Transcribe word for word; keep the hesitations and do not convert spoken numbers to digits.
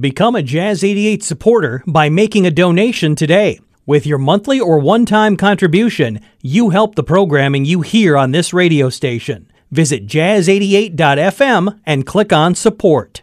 Become a Jazz eighty-eight supporter by making a donation today. With your monthly or one-time contribution, you help the programming you hear on this radio station. Visit jazz eighty-eight dot f m and click on support.